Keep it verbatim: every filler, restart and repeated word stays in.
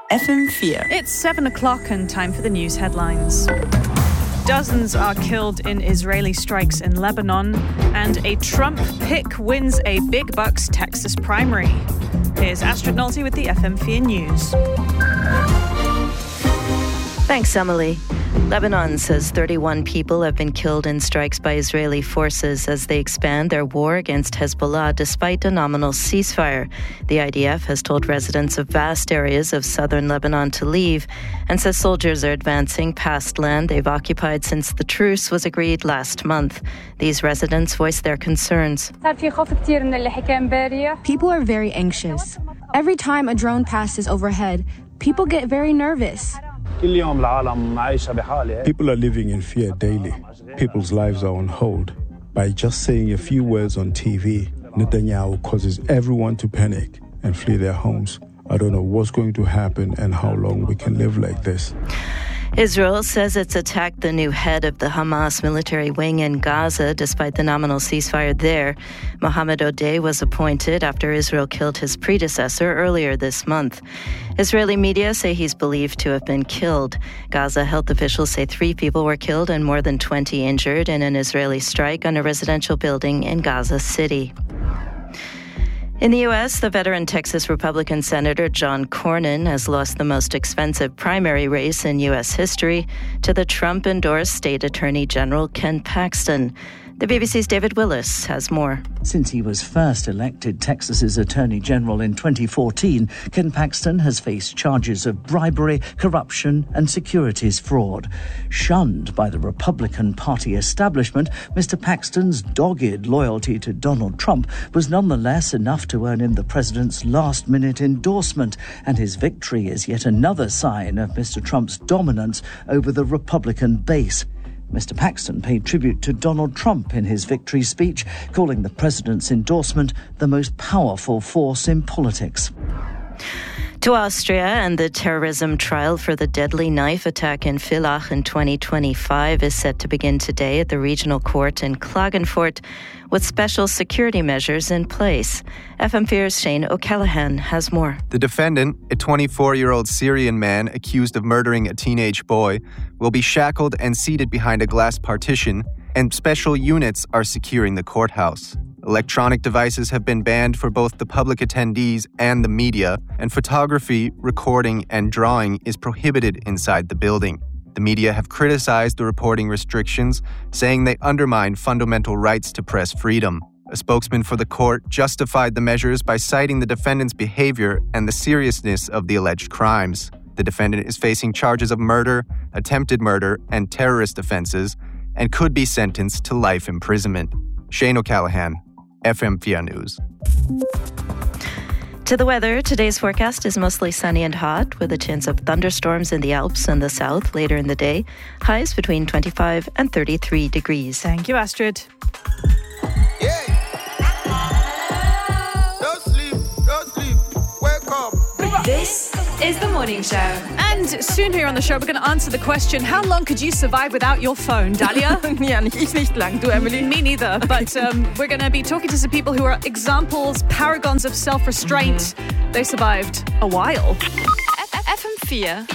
F M four. It's seven o'clock and time for the news headlines. Dozens are killed in Israeli strikes in Lebanon, and a Trump pick wins a big bucks Texas primary. Here's Astrid Nolte with the F M four News. Thanks, Emily. Lebanon says thirty-one people have been killed in strikes by Israeli forces as they expand their war against Hezbollah despite a nominal ceasefire. The I D F has told residents of vast areas of southern Lebanon to leave and says soldiers are advancing past land they've occupied since the truce was agreed last month. These residents voice their concerns. People are very anxious. Every time a drone passes overhead, people get very nervous. People are living in fear daily. People's lives are on hold. By just saying a few words on T V, Netanyahu causes everyone to panic and flee their homes. I don't know what's going to happen and how long we can live like this. Israel says it's attacked the new head of the Hamas military wing in Gaza despite the nominal ceasefire there. Mohammed Odeh was appointed after Israel killed his predecessor earlier this month. Israeli media say he's believed to have been killed. Gaza health officials say three people were killed and more than twenty injured in an Israeli strike on a residential building in Gaza City. In the U S, the veteran Texas Republican Senator John Cornyn has lost the most expensive primary race in U S history to the Trump-endorsed State Attorney General Ken Paxton. The B B C's David Willis has more. Since he was first elected Texas's Attorney General in twenty fourteen, Ken Paxton has faced charges of bribery, corruption and securities fraud. Shunned by the Republican Party establishment, Mister Paxton's dogged loyalty to Donald Trump was nonetheless enough to earn him the president's last-minute endorsement, and his victory is yet another sign of Mister Trump's dominance over the Republican base. Mister Paxton paid tribute to Donald Trump in his victory speech, calling the president's endorsement the most powerful force in politics. To Austria, and the terrorism trial for the deadly knife attack in Villach in twenty twenty-five is set to begin today at the regional court in Klagenfurt with special security measures in place. F M four's Shane O'Callaghan has more. The defendant, a twenty-four-year-old Syrian man accused of murdering a teenage boy, will be shackled and seated behind a glass partition, and special units are securing the courthouse. Electronic devices have been banned for both the public attendees and the media, and photography, recording, and drawing is prohibited inside the building. The media have criticized the reporting restrictions, saying they undermine fundamental rights to press freedom. A spokesman for the court justified the measures by citing the defendant's behavior and the seriousness of the alleged crimes. The defendant is facing charges of murder, attempted murder, and terrorist offenses, and could be sentenced to life imprisonment. Shane O'Callaghan, F M four News. To the weather, today's forecast is mostly sunny and hot, with a chance of thunderstorms in the Alps and the south later in the day. Highs between twenty-five and thirty-three degrees. Thank you, Astrid. Yeah. Don't sleep, don't sleep. Wake up. This is The Morning Show. And soon here on the show, we're going to answer the question, how long could you survive without your phone, Dalia? Ja, ich nicht lang. Du, Emily? Me neither. But um, we're going to be talking to some people who are examples, paragons of self-restraint. Mm-hmm. They survived a while. F M four